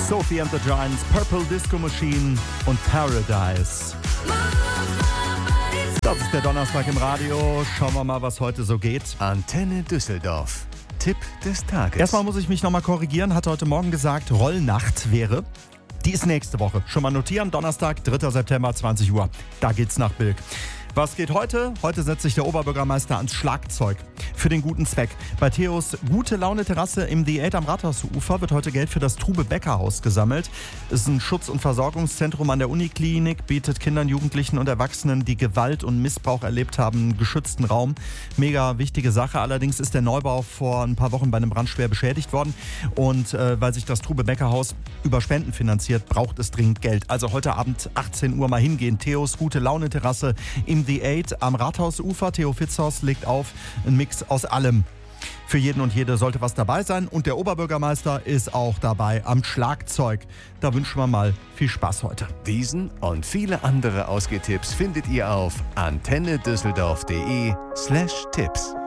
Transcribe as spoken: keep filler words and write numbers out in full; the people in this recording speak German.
Sophie and the Giants, Purple Disco Machine und Paradise. Das ist der Donnerstag im Radio. Schauen wir mal, was heute so geht. Antenne Düsseldorf. Tipp des Tages. Erstmal muss ich mich nochmal korrigieren. Hatte heute Morgen gesagt, Rollnacht wäre. Die ist nächste Woche. Schon mal notieren. Donnerstag, dritter September, zwanzig Uhr. Da geht's nach Bilk. Was geht heute? Heute setzt sich der Oberbürgermeister ans Schlagzeug. Für den guten Zweck. Bei Theos Gute-Laune-Terrasse im The Eight am Rathausufer wird heute Geld für das Trube-Becker-Haus gesammelt. Es ist ein Schutz- und Versorgungszentrum an der Uniklinik, bietet Kindern, Jugendlichen und Erwachsenen, die Gewalt und Missbrauch erlebt haben, einen geschützten Raum. Mega wichtige Sache. Allerdings ist der Neubau vor ein paar Wochen bei einem Brand schwer beschädigt worden. Und äh, weil sich das Trube-Becker-Haus über Spenden finanziert, braucht es dringend Geld. Also heute Abend achtzehn Uhr mal hingehen. Theos Gute-Laune-Terrasse im The Eight am Rathausufer. Theo Fitzhaus legt auf, ein Mix aus allem. Für jeden und jede sollte was dabei sein und der Oberbürgermeister ist auch dabei am Schlagzeug. Da wünschen wir mal viel Spaß heute. Diesen und viele andere Ausgehtipps findet ihr auf antennedüsseldorf.de slash Tipps.